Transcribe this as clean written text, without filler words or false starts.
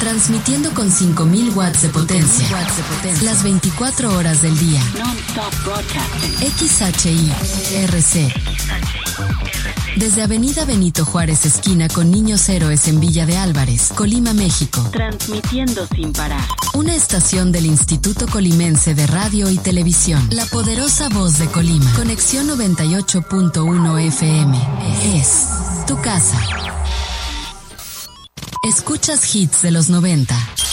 Transmitiendo con 5.000 watts de potencia. Las 24 horas del día. XHI-RC. Desde Avenida Benito Juárez, esquina con Niños Héroes en Villa de Álvarez, Colima, México. Transmitiendo sin parar. Una estación del Instituto Colimense de Radio y Televisión. La poderosa voz de Colima. Conexión 98.1 FM. Es tu casa. Escuchas hits de los 90.